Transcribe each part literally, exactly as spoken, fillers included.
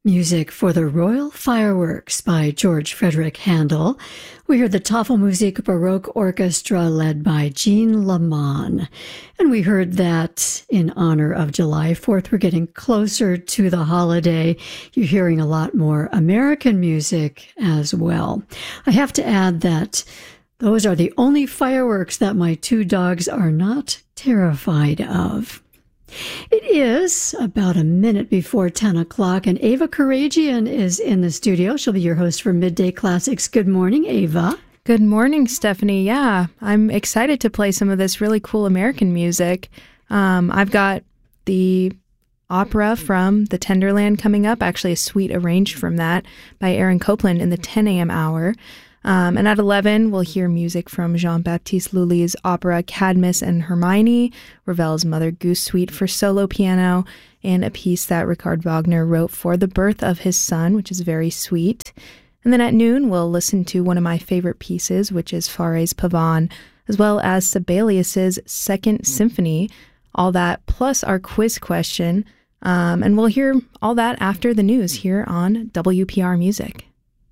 Music for the Royal Fireworks by George Frederick Handel. We heard the Tafelmusik Baroque Orchestra led by Jean Laman. And we heard that in honor of July fourth. We're getting closer to the holiday. You're hearing a lot more American music as well. I have to add that those are the only fireworks that my two dogs are not terrified of. It is about a minute before ten o'clock, and Ava Karagian is in the studio. She'll be your host for Midday Classics. Good morning, Ava. Good morning, Stephanie. Yeah, I'm excited to play some of this really cool American music. Um, I've got the opera from The Tenderland coming up, actually a suite arranged from that by Aaron Copland in the ten a.m. hour. Um, and at eleven, we'll hear music from Jean-Baptiste Lully's opera Cadmus and Hermione, Ravel's Mother Goose Suite for solo piano, and a piece that Richard Wagner wrote for the birth of his son, which is very sweet. And then at noon, we'll listen to one of my favorite pieces, which is Fauré's Pavane, as well as Sibelius's Second Symphony, all that plus our quiz question. Um, and we'll hear all that after the news here on W P R Music.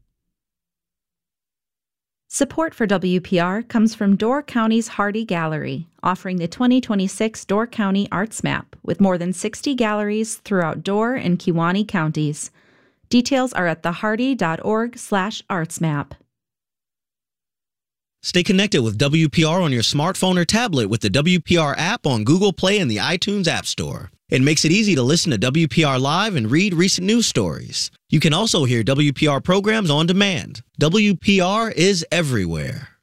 Support for W P R comes from Door County's Hardy Gallery, offering the twenty twenty-six Door County Arts Map with more than sixty galleries throughout Door and Kewaunee counties. Details are at thehardy.org slash artsmap. Stay connected with W P R on your smartphone or tablet with the W P R app on Google Play and the iTunes App Store. It makes it easy to listen to W P R Live and read recent news stories. You can also hear W P R programs on demand. W P R is everywhere.